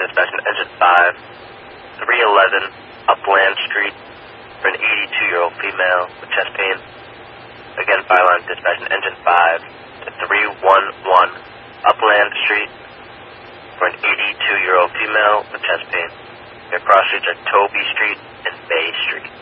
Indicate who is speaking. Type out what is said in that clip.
Speaker 1: dispatch an engine 5, 311 Upland Street for an 82-year-old female with chest pain. Again, Fireline dispatch an engine 5 to 311 Upland Street for an 82-year-old female with chest pain. Their cross streets are Toby Street and Bay Street.